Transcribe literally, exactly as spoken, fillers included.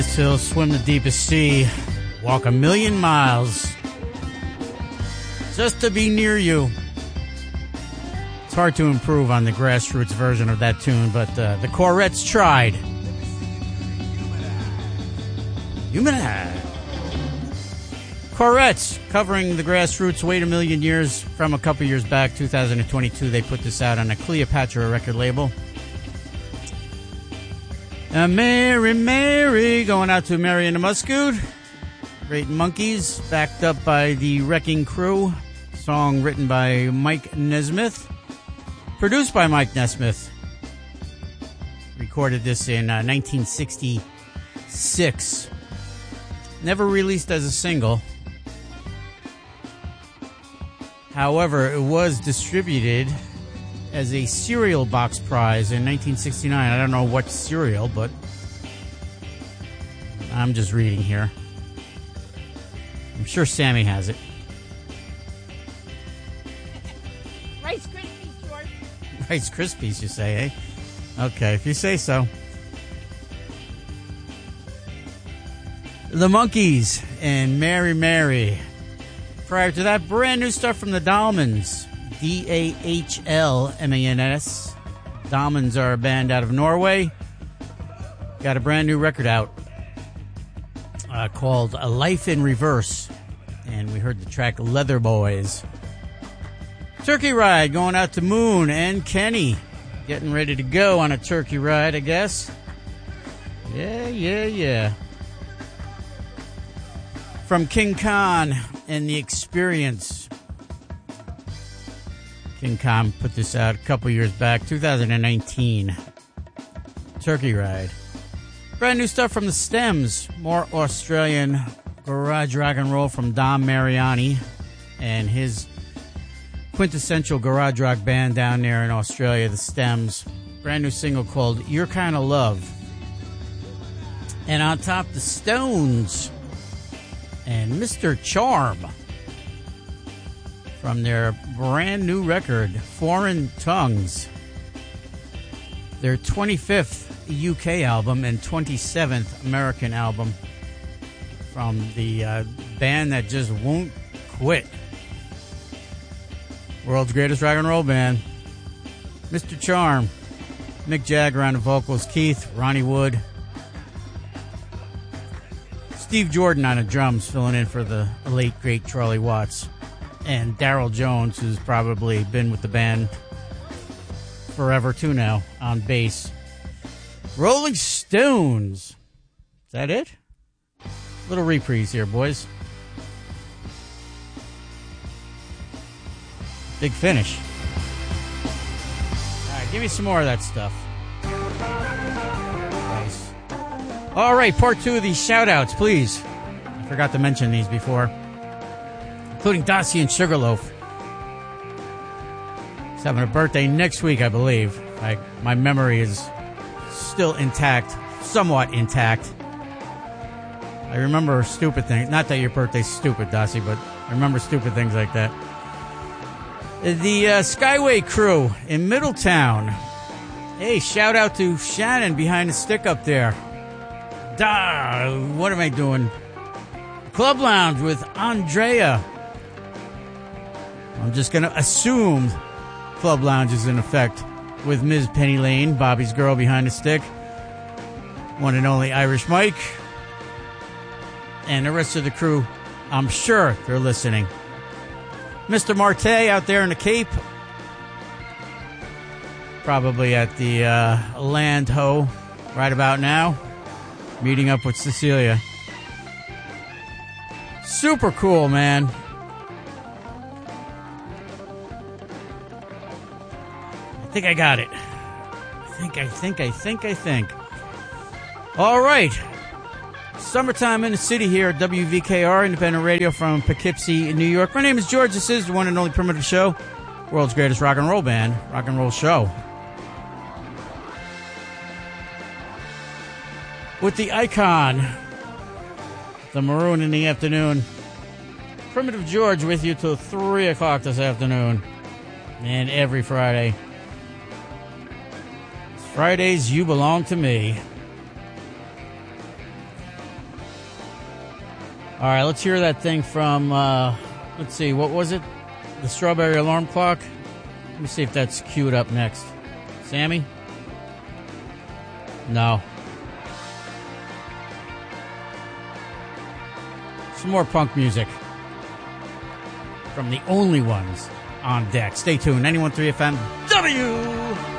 He'll swim the deepest sea, walk a million miles, just to be near you. It's hard to improve on the grassroots version of that tune, but uh, the Corettes tried. Humana. Corettes, covering the grassroots, Wait a Million Years from a couple years back, two thousand twenty-two. They put this out on a Cleopatra record label. Uh, Mary, Mary, going out to Mary and the Muscoot. Great Monkeys, backed up by the Wrecking Crew. Song written by Mike Nesmith. Produced by Mike Nesmith. Recorded this in uh, nineteen sixty-six. Never released as a single. However, it was distributed as a cereal box prize in nineteen sixty-nine. I don't know what cereal, but I'm just reading here. I'm sure Sammy has it. Rice Krispies, George. Rice Krispies, you say, eh? Okay, if you say so. The Monkees and Mary Mary. Prior to that, brand new stuff from the Dahlmans. D A H L M A N S. Dahlmans are a band out of Norway. Got a brand new record out uh, called A Life in Reverse. And we heard the track Leather Boys. Turkey Ride going out to Moon and Kenny. Getting ready to go on a turkey ride, I guess. Yeah, yeah, yeah. From King Khan and The Experience. King Khan put this out a couple years back, two thousand nineteen. Turkey Ride. Brand new stuff from The Stems. More Australian garage rock and roll from Dom Mariani and his quintessential garage rock band down there in Australia, The Stems. Brand new single called Your Kind of Love. And on top, The Stones and Mister Charm from their brand new record, Foreign Tongues. Their twenty-fifth U K album and twenty-seventh American album from the uh, band that just won't quit. World's greatest rock and roll band. Mister Charm, Mick Jagger on the vocals, Keith, Ronnie Wood, Steve Jordan on the drums, filling in for the late, great Charlie Watts. And Daryl Jones, who's probably been with the band forever, too, now, on bass. Rolling Stones. Is that it? Little reprise here, boys. Big Finish. All right, give me some more of that stuff. Nice. All right, part two of these shout-outs, please. I forgot to mention these before. Including Dossie and Sugarloaf. He's having a birthday next week, I believe. I, my memory is still intact, somewhat intact. I remember stupid things. Not that your birthday's stupid, Dossie, but I remember stupid things like that. The uh, Skyway crew in Middletown. Hey, shout out to Shannon behind the stick up there. Da, what am I doing? Club Lounge with Andrea. I'm just going to assume Club Lounge is in effect with Miz Penny Lane, Bobby's girl behind the stick, one and only Irish Mike, and the rest of the crew. I'm sure they're listening. Mister Marte out there in the Cape, probably at the uh, Land Ho right about now, meeting up with Cecilia. Super cool, man. I think I got it. I think, I think, I think, I think. All right. Summertime in the city here at W V K R, independent radio from Poughkeepsie, New York. My name is George. This is the one and only Primitive Show, world's greatest rock and roll band, rock and roll show. With the icon, the maroon in the afternoon. Primitive George with you till three o'clock this afternoon. And every Friday. Fridays, you belong to me. All right, let's hear that thing from, uh, let's see, what was it? The Strawberry Alarm Clock? Let me see if that's queued up next. Sammy? No. Some more punk music from the only ones on deck. Stay tuned. ninety-one point three F M W!